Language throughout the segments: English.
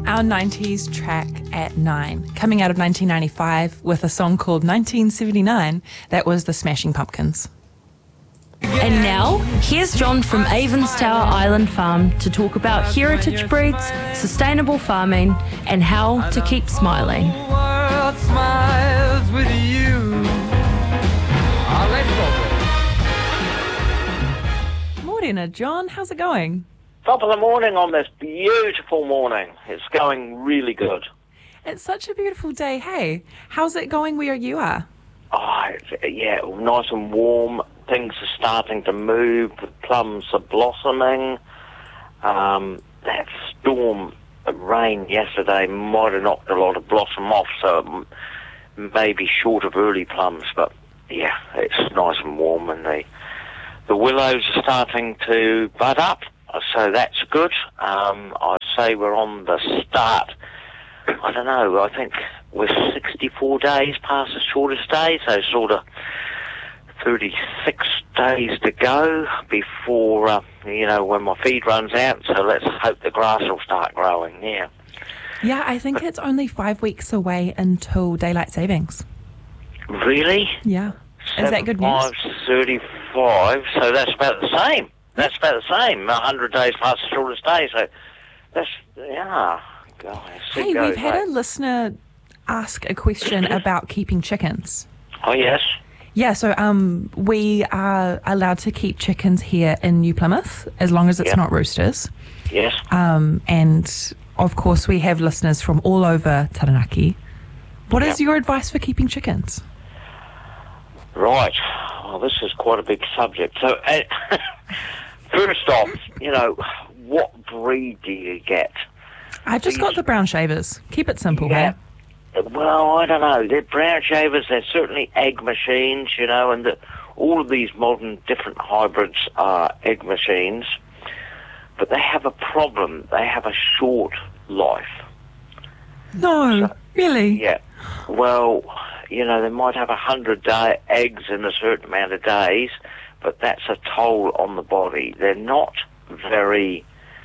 Our 90s track at 9, coming out of 1995 with a song called 1979. That was the Smashing Pumpkins. And now, here's John from Avenstower Island Farm to talk about heritage breeds, sustainable farming, and how to keep smiling. The world smiles with you. Let's go. Morena, John, how's it going? Top of the morning on this beautiful morning. It's going really good. It's such a beautiful day, hey. How's it going where you are? Yeah, nice and warm. Things are starting to move. The plums are blossoming. That storm of rain yesterday might have knocked a lot of blossom off, so maybe short of early plums. But yeah, it's nice and warm, and the willows are starting to bud up, so that's good. I'd say we're on the start. I don't know, I think we're 64 days past the shortest day, so sort of 36 days to go before, when my feed runs out, so let's hope the grass will start growing, yeah. Yeah, I think it's only 5 weeks away until daylight savings. Really? Yeah. Is that good news? 35, so that's about the same. That's about the same, 100 days past the shortest day, so that's, yeah. God, hey, we've had a listener ask a question about keeping chickens. Oh, yes? Yeah, so we are allowed to keep chickens here in New Plymouth as long as it's not roosters. Yes. And, of course, we have listeners from all over Taranaki. What is your advice for keeping chickens? Right. Well, this is quite a big subject. So, first off, what breed do you get? I've just got the brown shavers. Keep it simple, yeah. Hey? Well, I don't know. They're brown shavers. They're certainly egg machines, and all of these modern different hybrids are egg machines. But they have a problem. They have a short life. No, really? Yeah. Well, they might have 100 eggs in a certain amount of days, but that's a toll on the body. They're not very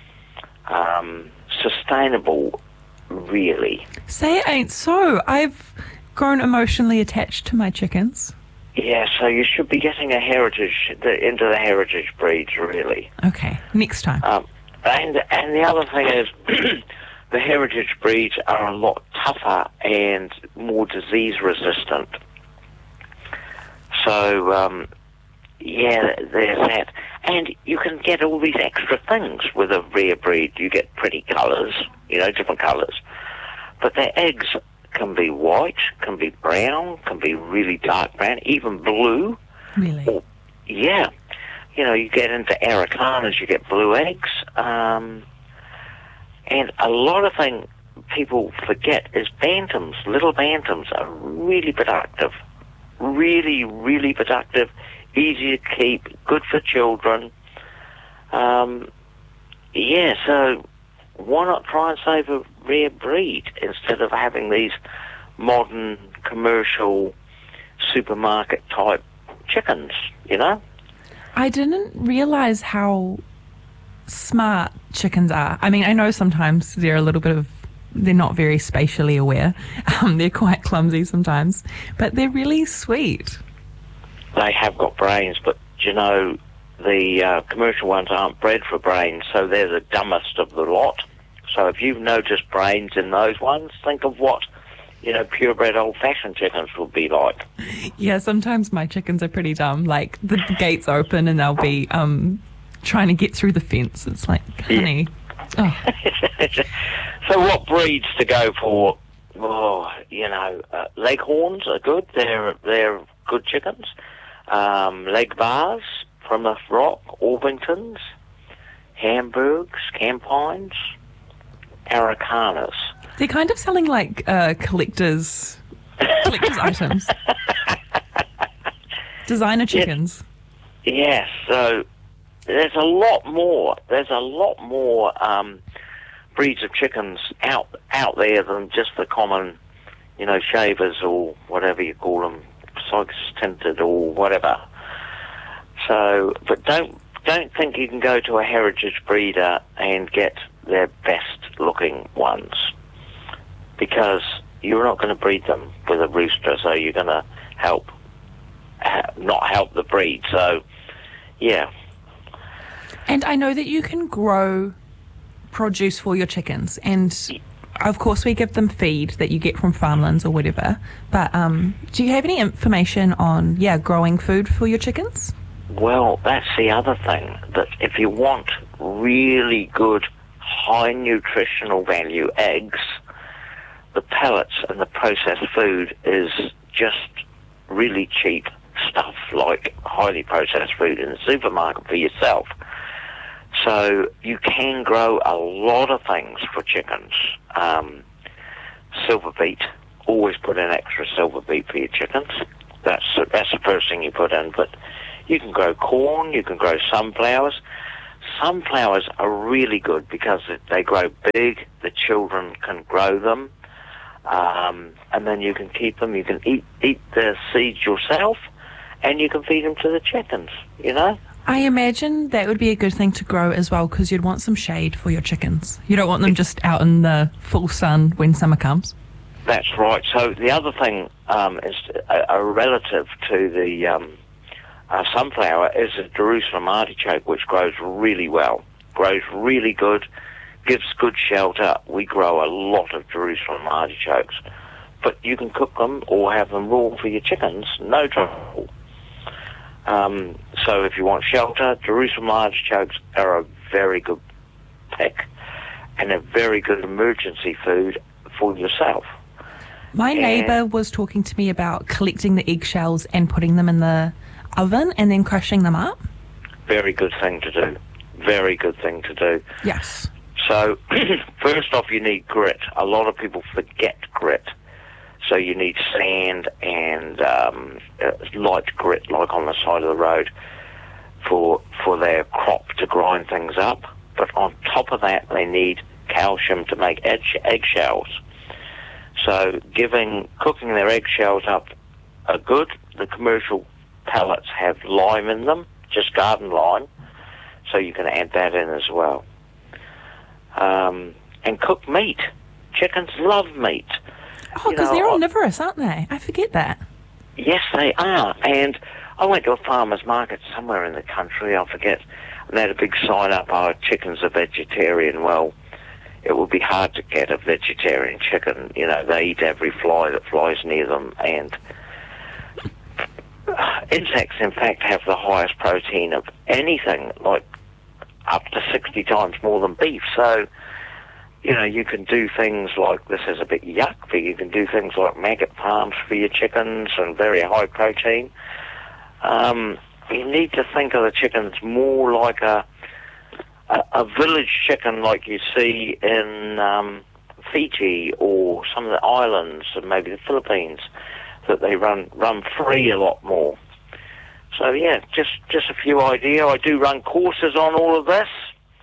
sustainable, really. Say it ain't so. I've grown emotionally attached to my chickens. Yeah, so you should be getting into the heritage breeds, really. Okay, next time. And the other thing is, the heritage breeds are a lot tougher and more disease resistant. So, there's that. And you can get all these extra things with a rare breed. You get pretty colours, different colours. But their eggs can be white, can be brown, can be really dark brown, even blue. Really? Or, yeah. You get into Araucanas, you get blue eggs. And a lot of things people forget is bantams. Little bantams are really productive. Really, really productive. Easy to keep, good for children. So why not try and save a rare breed instead of having these modern commercial supermarket type chickens, I didn't realise how smart chickens are. I mean, I know sometimes they're not very spatially aware. They're quite clumsy sometimes, but they're really sweet. They have got brains, but the commercial ones aren't bred for brains, so they're the dumbest of the lot. So if you've noticed brains in those ones, think of what purebred old-fashioned chickens would be like. Yeah, sometimes my chickens are pretty dumb. Like the gate's open and they'll be trying to get through the fence. It's like, honey. Yeah. Oh. So what breeds to go for? Leghorns are good. They're good chickens. Leg bars, Plymouth Rock, Orpingtons, Hamburgs, Campines, Araucanas. They're kind of selling like collector's items. Designer chickens. Yes, so there's a lot more. There's a lot more breeds of chickens out there than just the common, shavers or whatever you call them, Sykes tinted or whatever. So, but don't think you can go to a heritage breeder and get their best looking ones. because you're not going to breed them with a rooster, so you're going to not help the breed. So, yeah. And I know that you can grow produce for your chickens, and of course we give them feed that you get from farmlands or whatever, but do you have any information on growing food for your chickens? Well, that's the other thing, that if you want really good high nutritional value eggs, the pellets and the processed food is just really cheap stuff, like highly processed food in the supermarket for yourself. So you can grow a lot of things for chickens. Silver beet, always put in extra silver beet for your chickens. That's the first thing you put in. But you can grow corn, you can grow sunflowers. Sunflowers are really good because they grow big, the children can grow them, and then you can keep them, you can eat the seeds yourself, and you can feed them to the chickens, you know? I imagine that would be a good thing to grow as well, because you'd want some shade for your chickens. You don't want them just out in the full sun when summer comes. That's right. So the other thing is a relative to the sunflower is a Jerusalem artichoke, which grows really well, grows really good, gives good shelter. We grow a lot of Jerusalem artichokes, but you can cook them or have them raw for your chickens, no trouble. So if you want shelter, Jerusalem artichokes are a very good pick and a very good emergency food for yourself. My neighbour was talking to me about collecting the eggshells and putting them in the oven and then crushing them up. Very good thing to do. Very good thing to do. Yes. So, first off, you need grit. A lot of people forget grit. So you need sand and light grit, like on the side of the road, for their crop to grind things up. But on top of that, they need calcium to make eggshells. So cooking their eggshells up are good. The commercial pellets have lime in them, just garden lime, so you can add that in as well. And cook meat. Chickens love meat. Oh, because they're omnivorous, aren't they? I forget that. Yes, they are. And I went to a farmer's market somewhere in the country, I forget, and they had a big sign up, chickens are vegetarian. Well, it would be hard to get a vegetarian chicken. You know, they eat every fly that flies near them, and insects, in fact, have the highest protein of anything, like up to 60 times more than beef. So, you know, you can do things like, this is a bit yuck, but you can do things like maggot farms for your chickens and very high protein. You need to think of the chickens more like a village chicken like you see in Fiji or some of the islands and maybe the Philippines, that they run free a lot more. So yeah, just a few ideas. I do run courses on all of this,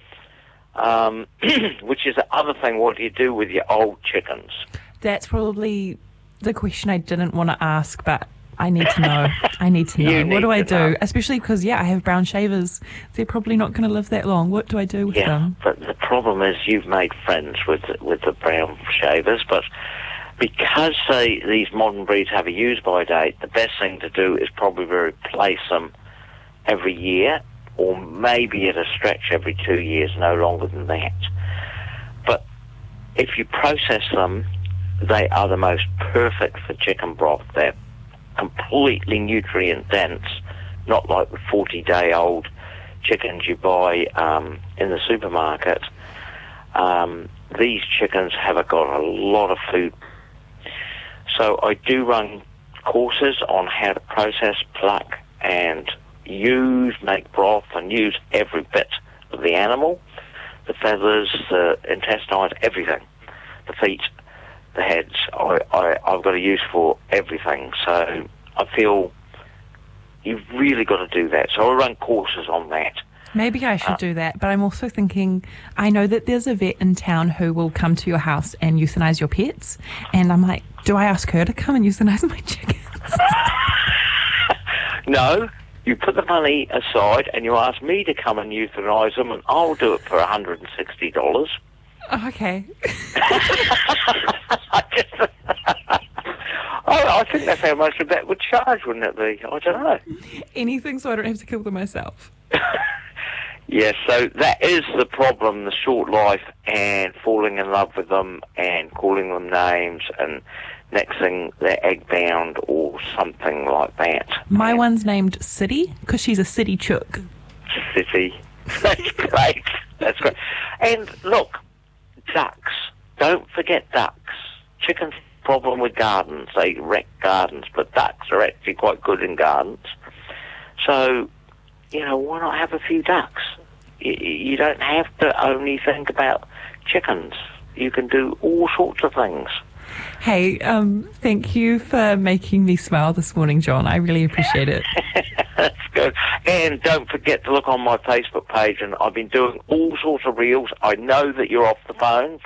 which is the other thing. What do you do with your old chickens? That's probably the question I didn't want to ask, but I need to know. I need to know. What do I do? Especially because, I have brown shavers. They're probably not going to live that long. What do I do with them? Yeah, but the problem is you've made friends with the brown shavers, but because these modern breeds have a use-by date, the best thing to do is probably replace them every year, or maybe at a stretch every 2 years, no longer than that. But if you process them, they are the most perfect for chicken broth. They're completely nutrient-dense, not like the 40-day-old chickens you buy in the supermarket. These chickens have got a lot of food. So I do run courses on how to process, pluck, and make broth, and use every bit of the animal, the feathers, the intestines, everything, the feet, the heads. I've got a use for everything. So I feel you've really got to do that. So I run courses on that. Maybe I should do that, but I'm also thinking, I know that there's a vet in town who will come to your house and euthanize your pets, and I'm like, do I ask her to come and euthanize my chickens? No, you put the money aside and you ask me to come and euthanize them, and I'll do it for $160. Okay. I think that's how much of that would charge, wouldn't it be? I don't know. Anything so I don't have to kill them myself. Yeah, so that is the problem, the short life and falling in love with them and calling them names and next thing they're egg-bound or something like that. My one's named City because she's a city chook. City. That's great. That's great. And look, ducks. Don't forget ducks. Chickens have a problem with gardens. They wreck gardens, but ducks are actually quite good in gardens. So, why not have a few ducks? You don't have to only think about chickens. You can do all sorts of things. Hey, thank you for making me smile this morning, John. I really appreciate it. That's good. And don't forget to look on my Facebook page, and I've been doing all sorts of reels. I know that you're off the phones,